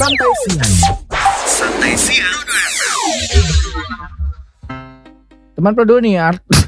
Santai Siang. Santai Siang. Teman Prodo nih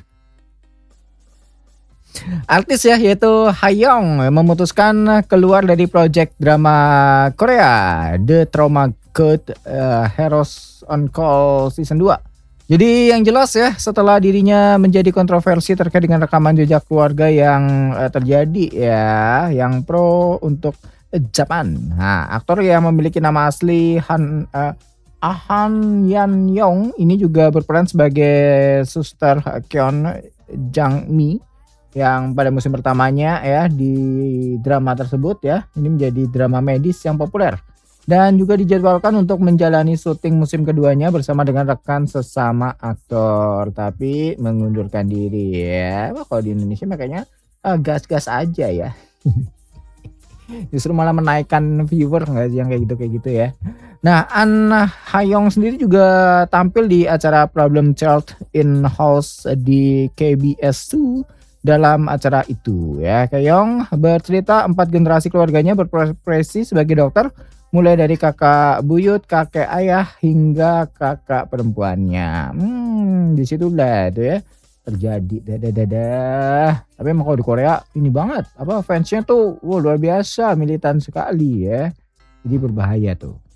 artis ya, yaitu Hayoung memutuskan keluar dari proyek drama Korea The Trauma Code Heroes on Call Season 2. Jadi yang jelas ya, setelah dirinya menjadi kontroversi terkait dengan rekaman jejak keluarga yang terjadi ya, yang pro untuk Japan. Nah, aktor yang memiliki nama asli Han Yan Yong ini juga berperan sebagai suster Kyeon Jang Mi yang pada musim pertamanya ya di drama tersebut ya, ini menjadi drama medis yang populer dan juga dijadwalkan untuk menjalani syuting musim keduanya bersama dengan rekan sesama aktor, tapi mengundurkan diri ya. Wah, kalau di Indonesia makanya gas-gas aja ya. Justru malah menaikkan viewer nggak sih yang kayak gitu ya. Nah, An Hayoung sendiri juga tampil di acara Problem Child in House di KBS 2 dalam acara itu ya. Hayoung bercerita 4 generasi keluarganya berprofesi sebagai dokter, mulai dari kakak buyut, kakek ayah hingga kakak perempuannya. Di situ lah itu ya terjadi dadah. Tapi emang kalau di Korea ini banget, fansnya tuh luar biasa, militan sekali ya. Jadi berbahaya tuh.